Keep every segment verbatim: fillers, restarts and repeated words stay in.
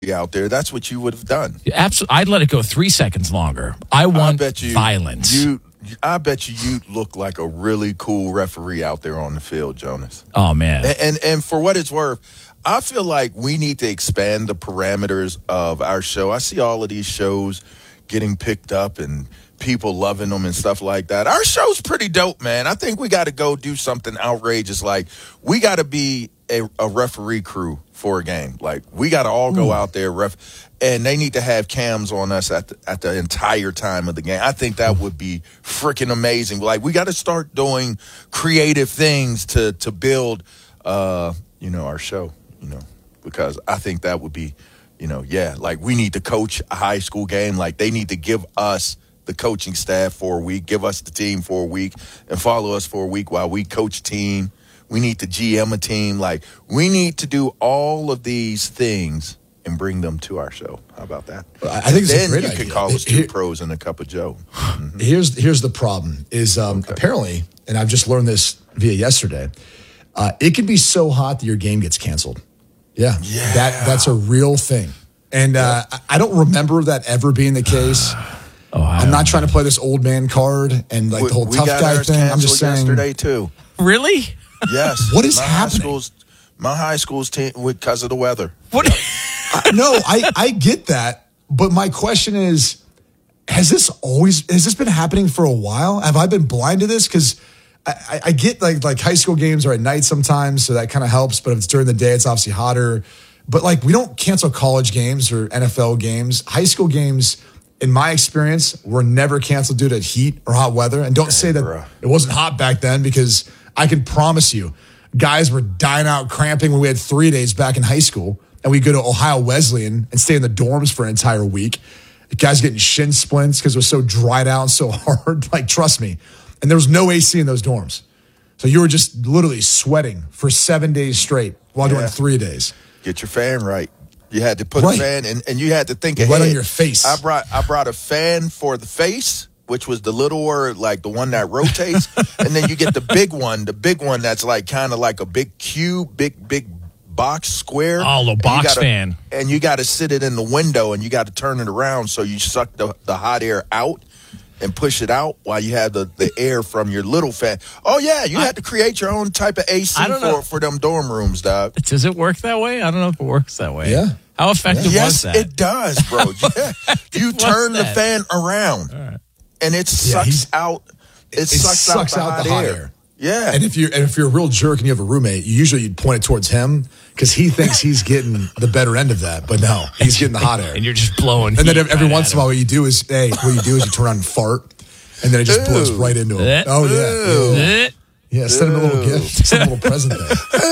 out there, that's what you would have done. Absolutely, I'd let it go three seconds longer. I want I bet you, violence. You, I bet you you look like a really cool referee out there on the field, Jonas. Oh man! And, and and for what it's worth, I feel like we need to expand the parameters of our show. I see all of these shows getting picked up and people loving them and stuff like that. Our show's pretty dope, man. I think we got to go do something outrageous. Like, we got to be a, a referee crew for a game. Like, we got to all go out there, ref, and they need to have cams on us at the, at the entire time of the game. I think that would be freaking amazing. Like, we got to start doing creative things to to build, uh, you know, our show, you know, because I think that would be, you know, yeah, like, we need to coach a high school game. Like, they need to give us the coaching staff for a week, give us the team for a week, and follow us for a week while we coach team. We need to G M a team. Like, we need to do all of these things and bring them to our show. How about that? I think it's then a great you idea. could call us two Here, pros and a cup of Joe. Mm-hmm. Here's here's the problem is um, Okay. apparently, and I've just learned this via yesterday, uh, it can be so hot that your game gets canceled. Yeah, Yeah. that that's a real thing. And uh, I I don't remember that ever being the case. Oh, I I'm don't not trying to play this old man card and like We, the whole we tough got guy ours thing. I'm canceled just saying. yesterday too. really. Yes. What is my happening? High school's, my high school's team because of the weather. What? I- no, I, I get that, but my question is, has this always has this been happening for a while? Have I been blind to this? Because I, I, I get like like high school games are at night sometimes, so that kind of helps. But if it's during the day, it's obviously hotter. But like we don't cancel college games or N F L games. High school games, in my experience, were never canceled due to heat or hot weather. And don't say that bruh. it wasn't hot back then, because I can promise you, guys were dying out cramping when we had three days back in high school. And we go to Ohio Wesleyan and stay in the dorms for an entire week. The guys getting shin splints because it was so dried out and so hard. Like, trust me. And there was no A C in those dorms. So you were just literally sweating for seven days straight while Yeah. doing three days. Get your fan right. You had to put Right. a fan, and, and you had to think Right ahead. on your face. I brought I brought a fan for the face, which was the little or like the one that rotates, and then you get the big one, the big one that's like kind of like a big cube, big big box square. Oh, the And you box gotta- fan. and you got to sit it in the window, and you got to turn it around so you suck the, the hot air out and push it out while you have the, the air from your little fan. Oh yeah, you had to create your own type of A C I don't know. for for them dorm rooms, dog. Does it work that way? I don't know if it works that way. Yeah. How effective was Yes, that? it does, bro. Yeah. You was turn the that? fan around, and it sucks he's- out. It, It sucks, sucks out, out the hot, air. Yeah, And if you're and if you're a real jerk and you have a roommate, you usually you'd point it towards him because he thinks he's getting the better end of that. But no, he's getting the hot air. and you're just blowing. And then heat every, every right once at in a while, what you do is, hey, what you do is you turn around and fart, and then it just blows Ew. right into him. Eh. Oh yeah, yeah, him. yeah. Send him a little Ew. gift, send him a little present there.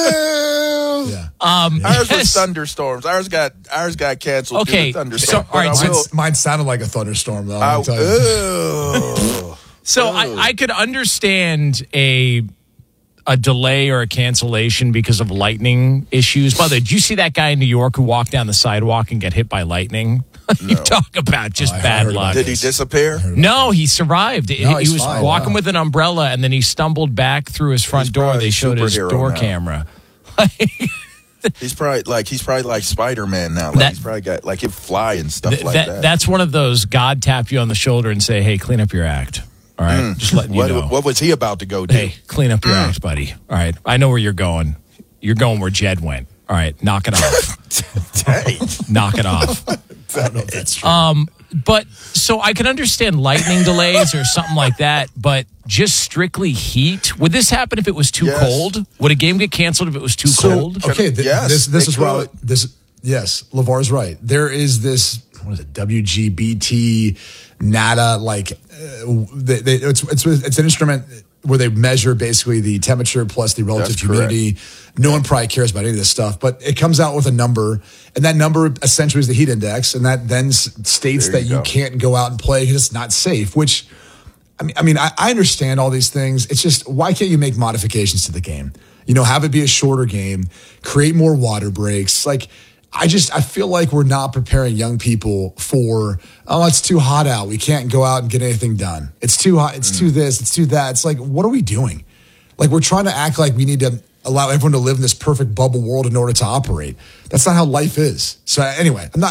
Yeah. Um, ours was yes. thunderstorms. Ours got ours got canceled. due to Okay, thunderstorms. so, all right, But I so- will- Mine, mine sounded like a thunderstorm, though. I- I'll tell you. ew. So I, I could understand a a delay or a cancellation because of lightning issues. By the way, did you see that guy in New York who walked down the sidewalk and get hit by lightning? You talk about just Oh, I bad heard about luck. Did he disappear? No, he survived. No, he he's was fine, walking wow. with an umbrella, and then he stumbled back through his front He's door. probably They a showed his superhero door now. camera. He's probably like he's probably like Spider Man now. Like That- he's probably got like he'll fly and stuff Th- like that- that. That's one of those God tap you on the shoulder and say, "Hey, clean up your act." All right, just letting you what, know. what was he about to go do? Hey, clean up your act, buddy. All right, I know where you're going. You're going where Jed went. All right, knock it off. Dang. knock it off. I don't know if that's true. Um, but so I can understand lightning delays or something like that, but just strictly heat. Would this happen if it was too Yes. cold? Would a game get canceled if it was too So, cold? okay, th- Yes, this this they is where I- could. this yes, LeVar's right. There is this what is it W G B T NADA like uh, they, they, it's it's it's an instrument where they measure basically the temperature plus the relative That's correct. humidity. No one probably cares about any of this stuff, but it comes out with a number, and that number essentially is the heat index, and that then s- states There that you you go. can't go out and play because it's not safe. Which I mean, I mean, I, I understand all these things. It's just, why can't you make modifications to the game? You know, have it be a shorter game, create more water breaks. Like, I just, I feel like we're not preparing young people for, oh, it's too hot out. We can't go out and get anything done. It's too hot. It's too this. It's too that. It's like, what are we doing? Like, we're trying to act like we need to allow everyone to live in this perfect bubble world in order to operate. That's not how life is. So anyway, I'm not